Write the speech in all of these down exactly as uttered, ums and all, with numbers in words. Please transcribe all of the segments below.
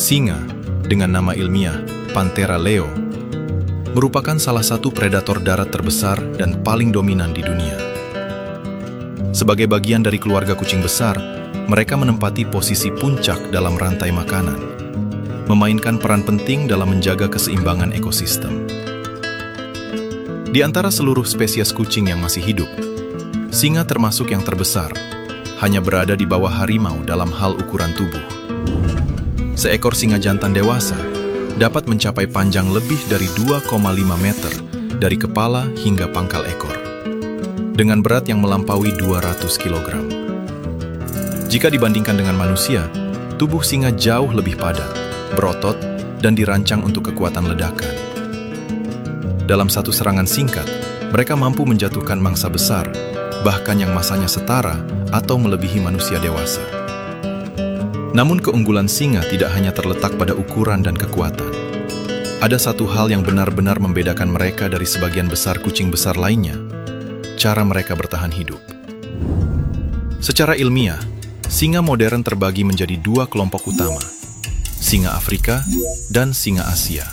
Singa, dengan nama ilmiah Panthera leo, merupakan salah satu predator darat terbesar dan paling dominan di dunia. Sebagai bagian dari keluarga kucing besar, mereka menempati posisi puncak dalam rantai makanan, memainkan peran penting dalam menjaga keseimbangan ekosistem. Di antara seluruh spesies kucing yang masih hidup, singa termasuk yang terbesar, hanya berada di bawah harimau dalam hal ukuran tubuh. Seekor singa jantan dewasa dapat mencapai panjang lebih dari dua koma lima meter dari kepala hingga pangkal ekor, dengan berat yang melampaui dua ratus kilogram. Jika dibandingkan dengan manusia, tubuh singa jauh lebih padat, berotot, dan dirancang untuk kekuatan ledakan. Dalam satu serangan singkat, mereka mampu menjatuhkan mangsa besar, bahkan yang masanya setara atau melebihi manusia dewasa. Namun keunggulan singa tidak hanya terletak pada ukuran dan kekuatan. Ada satu hal yang benar-benar membedakan mereka dari sebagian besar kucing besar lainnya: cara mereka bertahan hidup. Secara ilmiah, singa modern terbagi menjadi dua kelompok utama: singa Afrika dan singa Asia.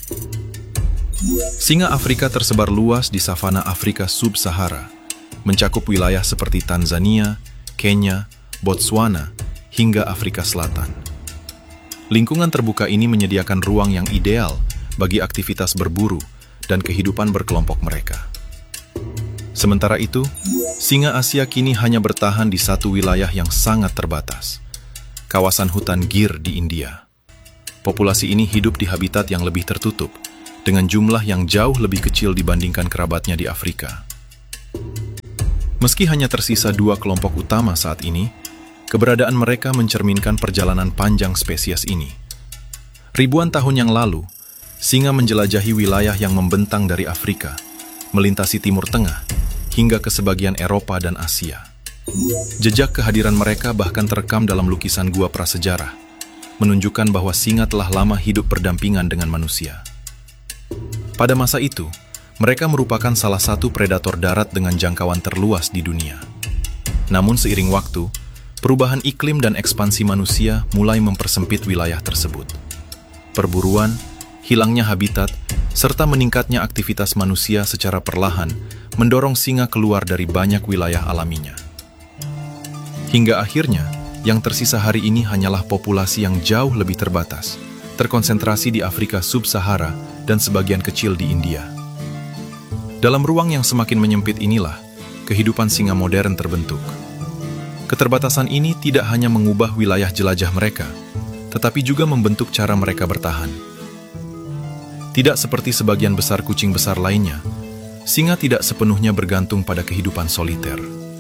Singa Afrika tersebar luas di savana Afrika Sub-Sahara, mencakup wilayah seperti Tanzania, Kenya, Botswana, hingga Afrika Selatan. Lingkungan terbuka ini menyediakan ruang yang ideal bagi aktivitas berburu dan kehidupan berkelompok mereka. Sementara itu, singa Asia kini hanya bertahan di satu wilayah yang sangat terbatas, kawasan hutan Gir di India. Populasi ini hidup di habitat yang lebih tertutup, dengan jumlah yang jauh lebih kecil dibandingkan kerabatnya di Afrika. Meski hanya tersisa dua kelompok utama saat ini, keberadaan mereka mencerminkan perjalanan panjang spesies ini. Ribuan tahun yang lalu, singa menjelajahi wilayah yang membentang dari Afrika, melintasi Timur Tengah, hingga ke sebagian Eropa dan Asia. Jejak kehadiran mereka bahkan terekam dalam lukisan gua prasejarah, menunjukkan bahwa singa telah lama hidup berdampingan dengan manusia. Pada masa itu, mereka merupakan salah satu predator darat dengan jangkauan terluas di dunia. Namun seiring waktu, perubahan iklim dan ekspansi manusia mulai mempersempit wilayah tersebut. Perburuan, hilangnya habitat, serta meningkatnya aktivitas manusia secara perlahan mendorong singa keluar dari banyak wilayah alaminya. Hingga akhirnya, yang tersisa hari ini hanyalah populasi yang jauh lebih terbatas, terkonsentrasi di Afrika Sub-Sahara dan sebagian kecil di India. Dalam ruang yang semakin menyempit inilah, kehidupan singa modern terbentuk. Keterbatasan ini tidak hanya mengubah wilayah jelajah mereka, tetapi juga membentuk cara mereka bertahan. Tidak seperti sebagian besar kucing besar lainnya, singa tidak sepenuhnya bergantung pada kehidupan soliter.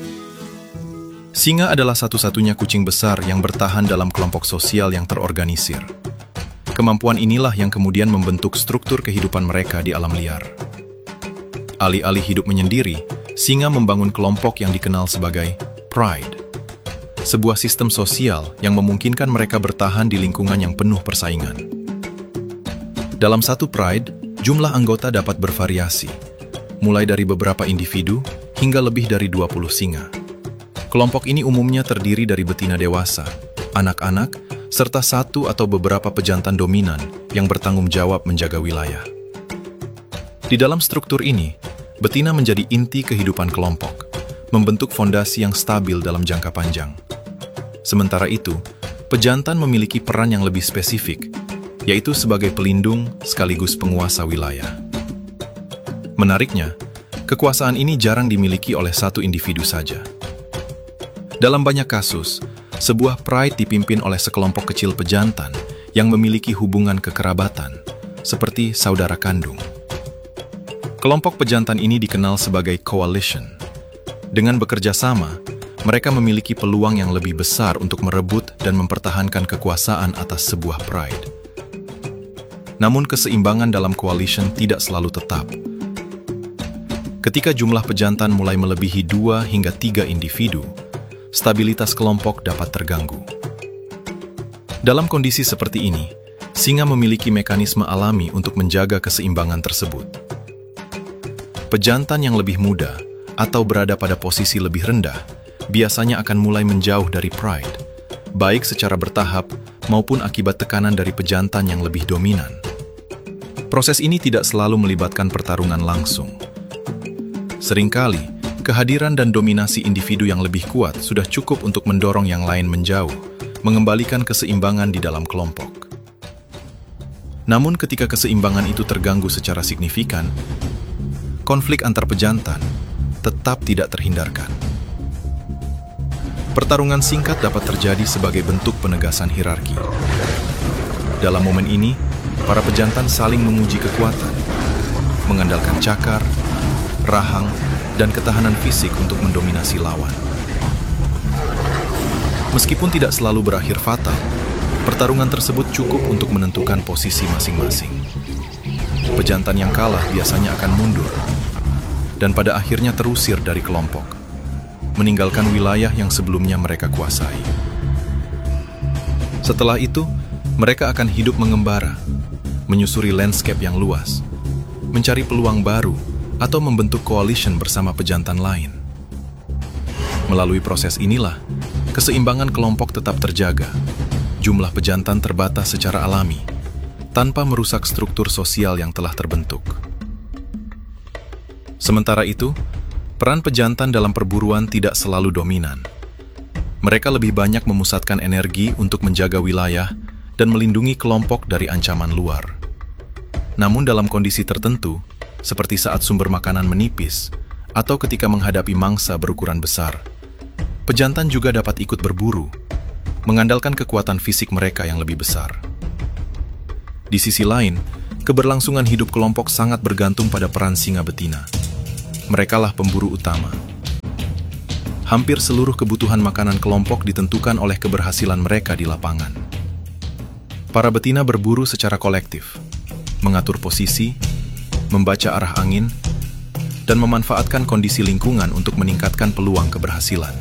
Singa adalah satu-satunya kucing besar yang bertahan dalam kelompok sosial yang terorganisir. Kemampuan inilah yang kemudian membentuk struktur kehidupan mereka di alam liar. Alih-alih hidup menyendiri, singa membangun kelompok yang dikenal sebagai pride. Sebuah sistem sosial yang memungkinkan mereka bertahan di lingkungan yang penuh persaingan. Dalam satu pride, jumlah anggota dapat bervariasi, mulai dari beberapa individu hingga lebih dari dua puluh singa. Kelompok ini umumnya terdiri dari betina dewasa, anak-anak, serta satu atau beberapa pejantan dominan yang bertanggung jawab menjaga wilayah. Di dalam struktur ini, betina menjadi inti kehidupan kelompok, membentuk fondasi yang stabil dalam jangka panjang. Sementara itu, pejantan memiliki peran yang lebih spesifik, yaitu sebagai pelindung sekaligus penguasa wilayah. Menariknya, kekuasaan ini jarang dimiliki oleh satu individu saja. Dalam banyak kasus, sebuah pride dipimpin oleh sekelompok kecil pejantan yang memiliki hubungan kekerabatan, seperti saudara kandung. Kelompok pejantan ini dikenal sebagai coalition. Dengan bekerja sama, mereka memiliki peluang yang lebih besar untuk merebut dan mempertahankan kekuasaan atas sebuah pride. Namun keseimbangan dalam coalition tidak selalu tetap. Ketika jumlah pejantan mulai melebihi dua hingga tiga individu, stabilitas kelompok dapat terganggu. Dalam kondisi seperti ini, singa memiliki mekanisme alami untuk menjaga keseimbangan tersebut. Pejantan yang lebih muda atau berada pada posisi lebih rendah biasanya akan mulai menjauh dari pride, baik secara bertahap maupun akibat tekanan dari pejantan yang lebih dominan. Proses ini tidak selalu melibatkan pertarungan langsung. Seringkali, kehadiran dan dominasi individu yang lebih kuat sudah cukup untuk mendorong yang lain menjauh, mengembalikan keseimbangan di dalam kelompok. Namun ketika keseimbangan itu terganggu secara signifikan, konflik antar pejantan tetap tidak terhindarkan. Pertarungan singkat dapat terjadi sebagai bentuk penegasan hierarki. Dalam momen ini, para pejantan saling menguji kekuatan, mengandalkan cakar, rahang, dan ketahanan fisik untuk mendominasi lawan. Meskipun tidak selalu berakhir fatal, pertarungan tersebut cukup untuk menentukan posisi masing-masing. Pejantan yang kalah biasanya akan mundur, dan pada akhirnya terusir dari kelompok, meninggalkan wilayah yang sebelumnya mereka kuasai. Setelah itu, mereka akan hidup mengembara, menyusuri landscape yang luas, mencari peluang baru, atau membentuk coalition bersama pejantan lain. Melalui proses inilah, keseimbangan kelompok tetap terjaga. Jumlah pejantan terbatas secara alami, tanpa merusak struktur sosial yang telah terbentuk. Sementara itu, peran pejantan dalam perburuan tidak selalu dominan. Mereka lebih banyak memusatkan energi untuk menjaga wilayah dan melindungi kelompok dari ancaman luar. Namun dalam kondisi tertentu, seperti saat sumber makanan menipis atau ketika menghadapi mangsa berukuran besar, pejantan juga dapat ikut berburu, mengandalkan kekuatan fisik mereka yang lebih besar. Di sisi lain, keberlangsungan hidup kelompok sangat bergantung pada peran singa betina. Merekalah pemburu utama. Hampir seluruh kebutuhan makanan kelompok ditentukan oleh keberhasilan mereka di lapangan. Para betina berburu secara kolektif, mengatur posisi, membaca arah angin, dan memanfaatkan kondisi lingkungan untuk meningkatkan peluang keberhasilan.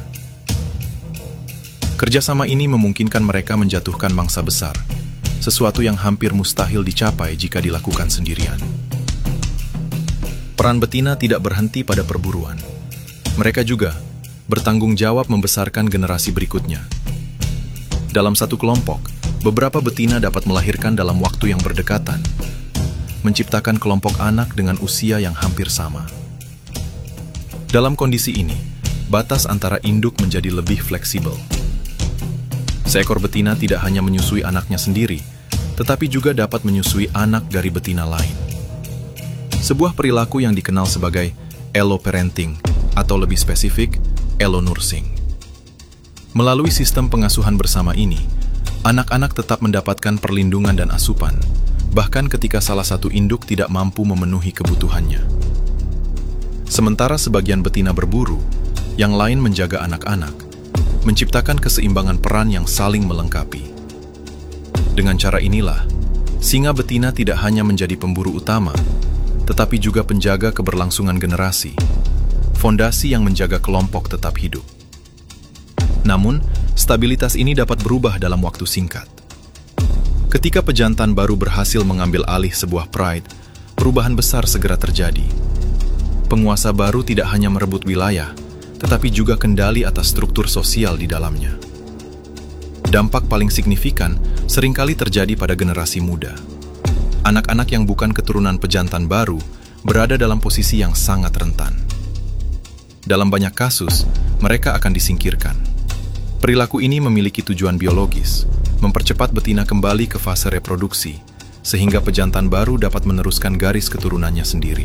Kerjasama ini memungkinkan mereka menjatuhkan mangsa besar, sesuatu yang hampir mustahil dicapai jika dilakukan sendirian. Peran betina tidak berhenti pada perburuan. Mereka juga bertanggung jawab membesarkan generasi berikutnya. Dalam satu kelompok, beberapa betina dapat melahirkan dalam waktu yang berdekatan, menciptakan kelompok anak dengan usia yang hampir sama. Dalam kondisi ini, batas antara induk menjadi lebih fleksibel. Seekor betina tidak hanya menyusui anaknya sendiri, tetapi juga dapat menyusui anak dari betina lain. Sebuah perilaku yang dikenal sebagai alloparenting atau lebih spesifik, allonursing. Melalui sistem pengasuhan bersama ini, anak-anak tetap mendapatkan perlindungan dan asupan, bahkan ketika salah satu induk tidak mampu memenuhi kebutuhannya. Sementara sebagian betina berburu, yang lain menjaga anak-anak, menciptakan keseimbangan peran yang saling melengkapi. Dengan cara inilah, singa betina tidak hanya menjadi pemburu utama, tetapi juga penjaga keberlangsungan generasi, fondasi yang menjaga kelompok tetap hidup. Namun, stabilitas ini dapat berubah dalam waktu singkat. Ketika pejantan baru berhasil mengambil alih sebuah pride, perubahan besar segera terjadi. Penguasa baru tidak hanya merebut wilayah, tetapi juga kendali atas struktur sosial di dalamnya. Dampak paling signifikan seringkali terjadi pada generasi muda. Anak-anak yang bukan keturunan pejantan baru berada dalam posisi yang sangat rentan. Dalam banyak kasus, mereka akan disingkirkan. Perilaku ini memiliki tujuan biologis, mempercepat betina kembali ke fase reproduksi, sehingga pejantan baru dapat meneruskan garis keturunannya sendiri.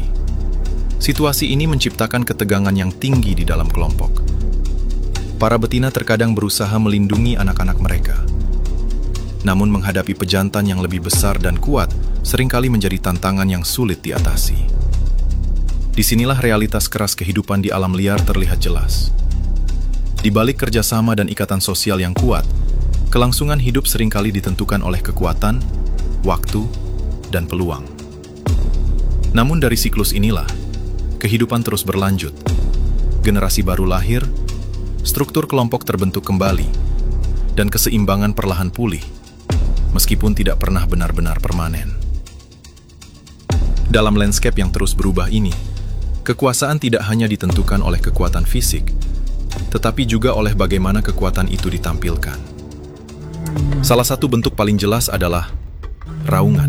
Situasi ini menciptakan ketegangan yang tinggi di dalam kelompok. Para betina terkadang berusaha melindungi anak-anak mereka. Namun menghadapi pejantan yang lebih besar dan kuat, seringkali menjadi tantangan yang sulit diatasi. Disinilah realitas keras kehidupan di alam liar terlihat jelas. Di balik kerjasama dan ikatan sosial yang kuat, kelangsungan hidup seringkali ditentukan oleh kekuatan, waktu, dan peluang. Namun dari siklus inilah, kehidupan terus berlanjut. Generasi baru lahir, struktur kelompok terbentuk kembali, dan keseimbangan perlahan pulih, meskipun tidak pernah benar-benar permanen. Dalam landscape yang terus berubah ini, kekuasaan tidak hanya ditentukan oleh kekuatan fisik, tetapi juga oleh bagaimana kekuatan itu ditampilkan. Salah satu bentuk paling jelas adalah raungan.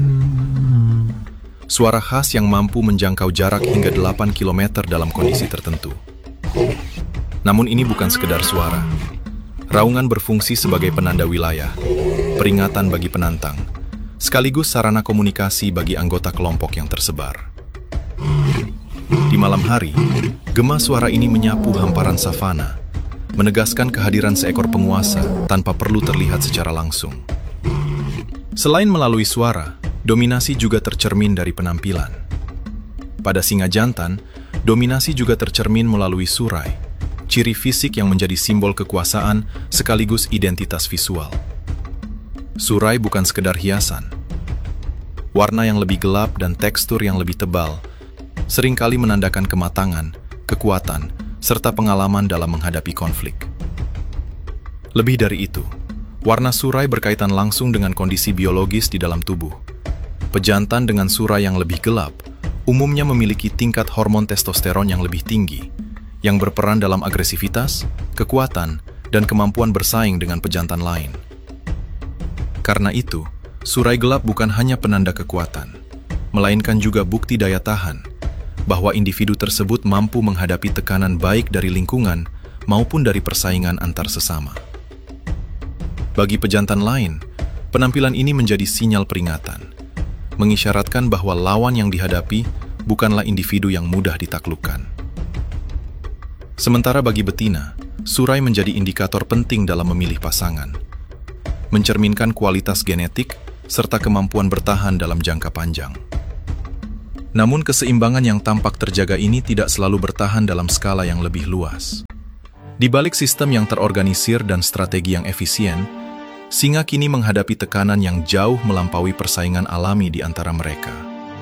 Suara khas yang mampu menjangkau jarak hingga delapan kilometer dalam kondisi tertentu. Namun ini bukan sekedar suara. Raungan berfungsi sebagai penanda wilayah, peringatan bagi penantang, sekaligus sarana komunikasi bagi anggota kelompok yang tersebar. Di malam hari, gema suara ini menyapu hamparan savana, menegaskan kehadiran seekor penguasa tanpa perlu terlihat secara langsung. Selain melalui suara, dominasi juga tercermin dari penampilan. Pada singa jantan, dominasi juga tercermin melalui surai, ciri fisik yang menjadi simbol kekuasaan sekaligus identitas visual. Surai bukan sekedar hiasan. Warna yang lebih gelap dan tekstur yang lebih tebal seringkali menandakan kematangan, kekuatan, serta pengalaman dalam menghadapi konflik. Lebih dari itu, warna surai berkaitan langsung dengan kondisi biologis di dalam tubuh. Pejantan dengan surai yang lebih gelap umumnya memiliki tingkat hormon testosteron yang lebih tinggi, yang berperan dalam agresivitas, kekuatan, dan kemampuan bersaing dengan pejantan lain. Karena itu, surai gelap bukan hanya penanda kekuatan, melainkan juga bukti daya tahan, bahwa individu tersebut mampu menghadapi tekanan baik dari lingkungan maupun dari persaingan antar sesama. Bagi pejantan lain, penampilan ini menjadi sinyal peringatan, mengisyaratkan bahwa lawan yang dihadapi bukanlah individu yang mudah ditaklukkan. Sementara bagi betina, surai menjadi indikator penting dalam memilih pasangan, mencerminkan kualitas genetik serta kemampuan bertahan dalam jangka panjang. Namun keseimbangan yang tampak terjaga ini tidak selalu bertahan dalam skala yang lebih luas. Di balik sistem yang terorganisir dan strategi yang efisien, singa kini menghadapi tekanan yang jauh melampaui persaingan alami di antara mereka.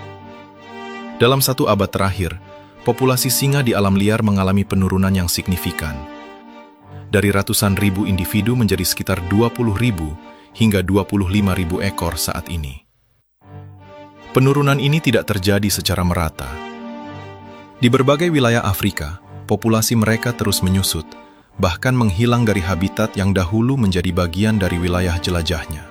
Dalam satu abad terakhir, populasi singa di alam liar mengalami penurunan yang signifikan. Dari ratusan ribu individu menjadi sekitar dua puluh ribu hingga dua puluh lima ribu ekor saat ini. Penurunan ini tidak terjadi secara merata. Di berbagai wilayah Afrika, populasi mereka terus menyusut, bahkan menghilang dari habitat yang dahulu menjadi bagian dari wilayah jelajahnya.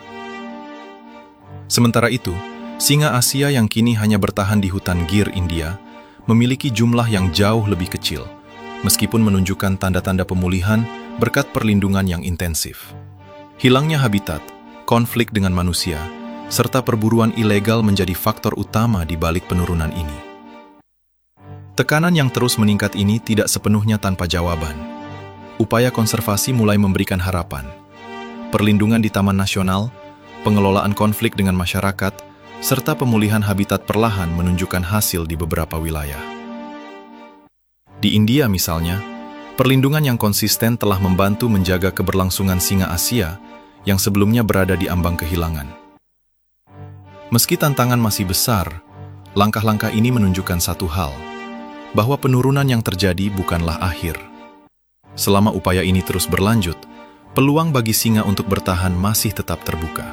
Sementara itu, singa Asia yang kini hanya bertahan di hutan Gir India, memiliki jumlah yang jauh lebih kecil, meskipun menunjukkan tanda-tanda pemulihan berkat perlindungan yang intensif. Hilangnya habitat, konflik dengan manusia, serta perburuan ilegal menjadi faktor utama di balik penurunan ini. Tekanan yang terus meningkat ini tidak sepenuhnya tanpa jawaban. Upaya konservasi mulai memberikan harapan. Perlindungan di taman nasional, pengelolaan konflik dengan masyarakat, serta pemulihan habitat perlahan menunjukkan hasil di beberapa wilayah. Di India misalnya, perlindungan yang konsisten telah membantu menjaga keberlangsungan singa Asia yang sebelumnya berada di ambang kehilangan. Meski tantangan masih besar, langkah-langkah ini menunjukkan satu hal, bahwa penurunan yang terjadi bukanlah akhir. Selama upaya ini terus berlanjut, peluang bagi singa untuk bertahan masih tetap terbuka.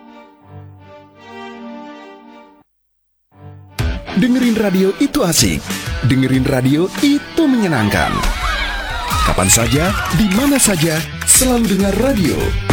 Dengerin radio itu asik, dengerin radio itu menyenangkan. Kapan saja, di mana saja, selalu dengar radio.